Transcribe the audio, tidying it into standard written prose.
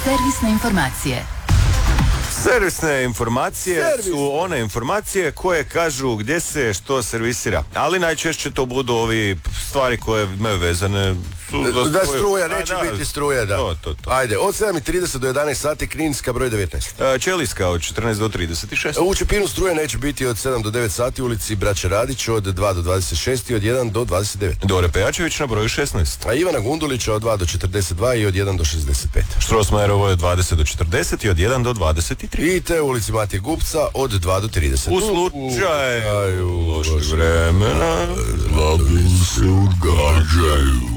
Servisne informacije. Servisne informacije su one informacije koje kažu gdje se što servisira. Ali najčešće to budu ovi stvari koje imaju vezane da struja, neće biti struje, da. To. Ajde, od 7:30 do 11 sati, Kninska broj 19. Ćelijska od 14 do 36. U Čepinu struje neće biti od 7 do 9 sati, ulici Braće Radić od 2 do 26 i od 1 do 29. Dore Pejačević na broju 16. A Ivana Gundulića od 2 do 42 i od 1 do 65. Štrosmajerovo je od 20 do 40 i od 1 do 23. I te u ulici Matije Gupca od 2 do 30. U slučaju lošeg vremena slabi se odgađaju.